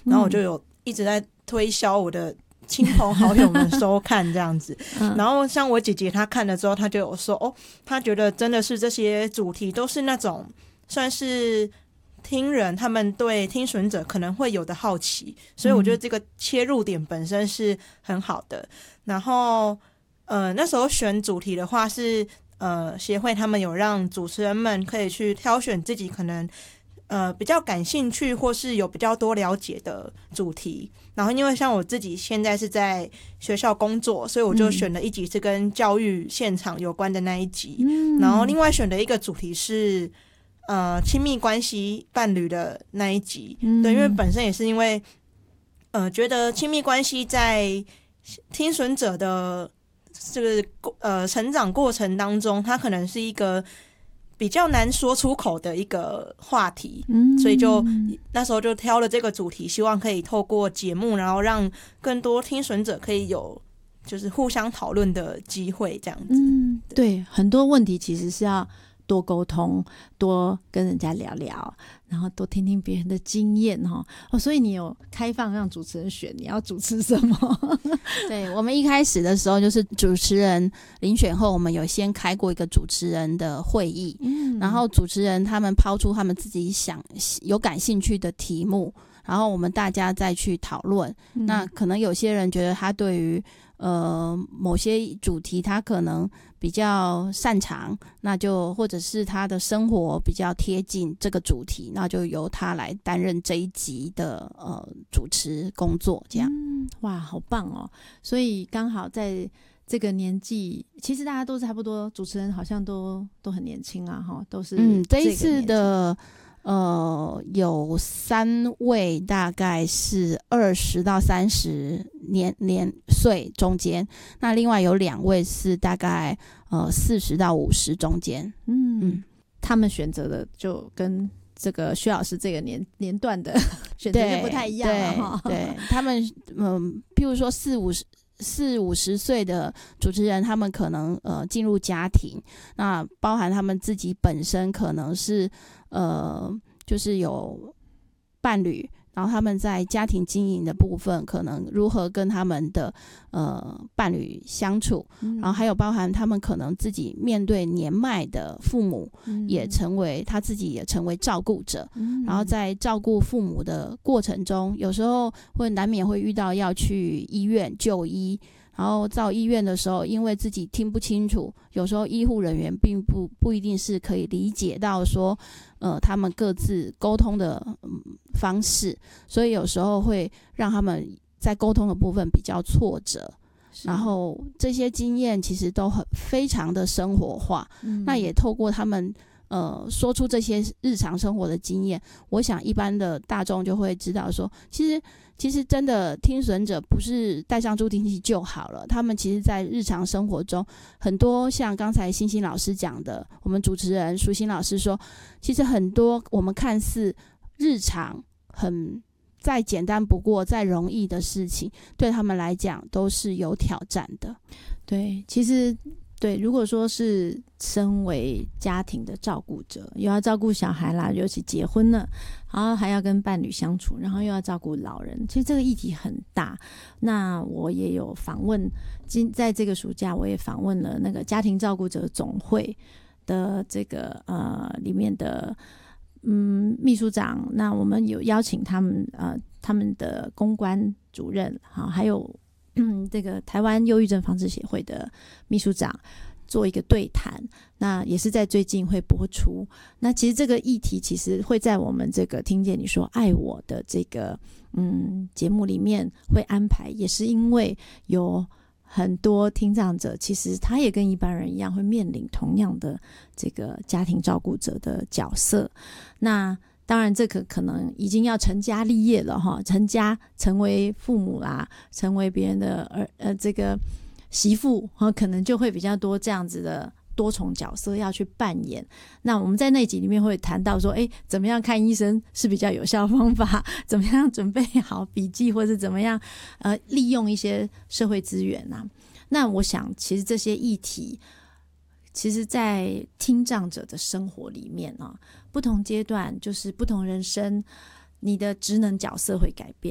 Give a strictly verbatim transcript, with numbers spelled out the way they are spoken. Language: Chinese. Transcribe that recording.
然后我就有一直在推销我的亲朋好友们收看这样子。然后像我姐姐她看了之后，她就有说哦，她觉得真的是这些主题都是那种算是听人他们对听损者可能会有的好奇，所以我觉得这个切入点本身是很好的。然后呃那时候选主题的话是呃协会他们有让主持人们可以去挑选自己可能呃比较感兴趣或是有比较多了解的主题。然后因为像我自己现在是在学校工作，所以我就选了一集是跟教育现场有关的那一集、嗯、然后另外选的一个主题是呃，亲密关系伴侣的那一集、嗯、对，因为本身也是因为呃，觉得亲密关系在听损者的这个呃成长过程当中，它可能是一个比较难说出口的一个话题、嗯、所以就那时候就挑了这个主题，希望可以透过节目，然后让更多听损者可以有就是互相讨论的机会这样子、 嗯、对，很多问题其实是要多沟通，多跟人家聊聊，然后多听听别人的经验、哦哦、所以你有开放让主持人选你要主持什么对，我们一开始的时候就是主持人遴选后，我们有先开过一个主持人的会议、嗯、然后主持人他们抛出他们自己想有感兴趣的题目，然后我们大家再去讨论、嗯、那可能有些人觉得他对于呃某些主题他可能比较擅长，那就或者是他的生活比较贴近这个主题，那就由他来担任这一集的呃主持工作这样、 嗯、哇好棒哦。所以刚好在这个年纪，其实大家都差不多，主持人好像都都很年轻啊，都是嗯这一次的呃，有三位大概是二十到三十年年岁中间，那另外有两位是大概呃四十到五十中间。 嗯嗯，他们选择的就跟这个薛老师这个年年段的选择就不太一样了。 对，对他们嗯，譬如说四五十。四五十岁的主持人，他们可能呃进入家庭，那包含他们自己本身可能是呃就是有伴侣，然后他们在家庭经营的部分可能如何跟他们的呃伴侣相处、嗯、然后还有包含他们可能自己面对年迈的父母、嗯、也成为他自己也成为照顾者、嗯、然后在照顾父母的过程中，有时候会难免会遇到要去医院就医，然后到医院的时候因为自己听不清楚，有时候医护人员并不不一定是可以理解到说呃他们各自沟通的、嗯、方式，所以有时候会让他们在沟通的部分比较挫折，然后这些经验其实都很非常的生活化、嗯、那也透过他们呃说出这些日常生活的经验，我想一般的大众就会知道说其实其实真的听损者不是戴上助听器就好了，他们其实在日常生活中很多像刚才欣欣老师讲的，我们主持人淑欣老师说，其实很多我们看似日常很再简单不过再容易的事情，对他们来讲都是有挑战的。 对，其实对，如果说是身为家庭的照顾者，又要照顾小孩啦，尤其结婚了，然后还要跟伴侣相处，然后又要照顾老人，其实这个议题很大。那我也有访问，在这个暑假我也访问了那个家庭照顾者总会的这个呃里面的嗯秘书长，那我们有邀请他们呃他们的公关主任，好，还有嗯这个台湾忧郁症防治协会的秘书长做一个对谈，那也是在最近会播出。那其实这个议题其实会在我们这个听见你说爱我的这个嗯节目里面会安排，也是因为有很多听障者其实他也跟一般人一样会面临同样的这个家庭照顾者的角色。那当然这个可能已经要成家立业了哈，成家成为父母啦，成为别人的儿呃这个媳妇，可能就会比较多这样子的多重角色要去扮演。那我们在那集里面会谈到说，哎，怎么样看医生是比较有效的方法，怎么样准备好笔记，或是怎么样呃利用一些社会资源啊。那我想其实这些议题其实在听障者的生活里面啊，不同阶段就是不同人生你的职能角色会改变。